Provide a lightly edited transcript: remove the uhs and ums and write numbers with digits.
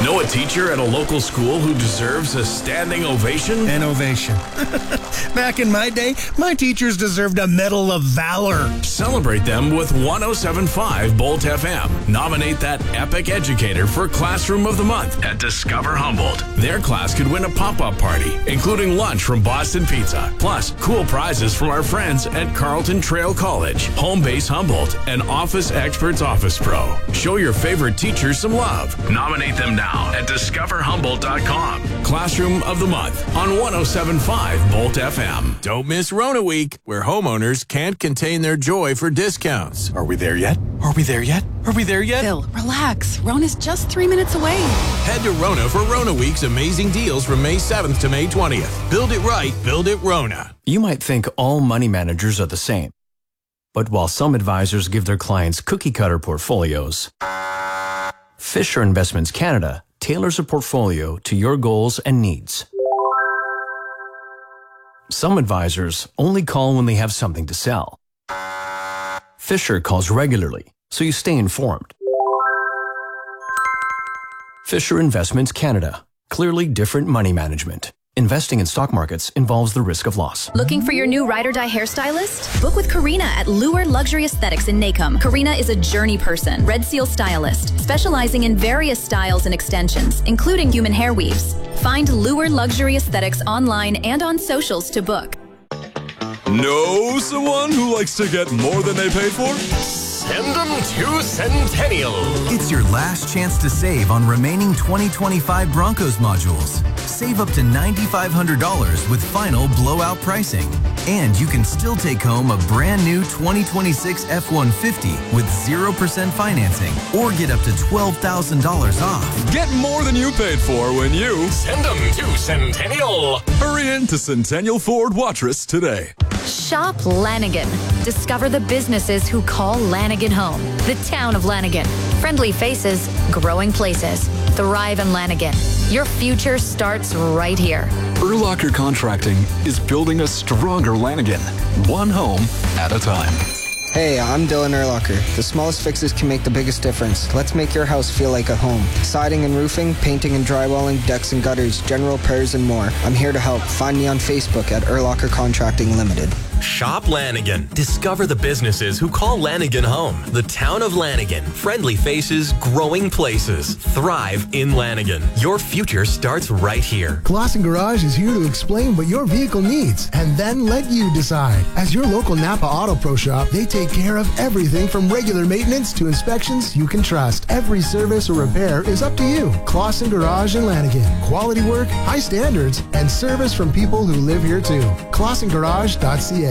Know a teacher at a local school who deserves a standing ovation? An ovation. Back in my day, my teachers deserved a Medal of Valor. Celebrate them with 107.5 Bolt FM. Nominate that epic educator for Classroom of the Month at Discover Humboldt. Their class could win a pop-up party, including lunch from Boston Pizza, plus cool prizes from our friends at Carlton Trail College, Home Base Humboldt, and Office Experts Office Pro. Show your favorite teachers some love. Nominate them now at discoverhumboldt.com. Classroom of the Month on 107.5 Bolt FM. Don't miss Rona Week, where homeowners can't contain their joy for discounts. Are we there yet? Are we there yet? Are we there yet? Phil, relax. Rona's just 3 minutes away. Head to Rona for Rona Week's amazing deals from May 7th to May 20th. Build it right, build it Rona. You might think all money managers are the same. But while some advisors give their clients cookie-cutter portfolios, Fisher Investments Canada tailors a portfolio to your goals and needs. Some advisors only call when they have something to sell. Fisher calls regularly, so you stay informed. Fisher Investments Canada. Clearly different money management. Investing in stock markets involves the risk of loss. Looking for your new ride or die hairstylist? Book with Karina at Lure Luxury Aesthetics in Nacum. Karina is a journey person, Red Seal stylist, specializing in various styles and extensions, including human hair weaves. Find Lure Luxury Aesthetics online and on socials to book. Know someone who likes to get more than they paid for? Send them to Centennial. It's your last chance to save on remaining 2025 Broncos modules. Save up to $9,500 with final blowout pricing. And you can still take home a brand new 2026 F-150 with 0% financing or get up to $12,000 off. Get more than you paid for when you send them to Centennial. Hurry into Centennial Ford Watrous today. Shop Lanigan. Discover the businesses who call Lanigan home. The town of Lanigan. Friendly faces, growing places. Thrive in Lanigan. Your future starts right here. Urlacher Contracting is building a stronger Lanigan, one home at a time. Hey, I'm Dylan Urlacher. The smallest fixes can make the biggest difference. Let's make your house feel like a home. Siding and roofing, painting and drywalling, decks and gutters, general repairs and more. I'm here to help. Find me on Facebook at Urlacher Contracting Limited. Shop Lanigan. Discover the businesses who call Lanigan home. The town of Lanigan. Friendly faces, growing places. Thrive in Lanigan. Your future starts right here. Clausen Garage is here to explain what your vehicle needs and then let you decide. As your local Napa Auto Pro shop, they take care of everything from regular maintenance to inspections you can trust. Every service or repair is up to you. Clausen Garage in Lanigan. Quality work, high standards, and service from people who live here too. ClausenGarage.ca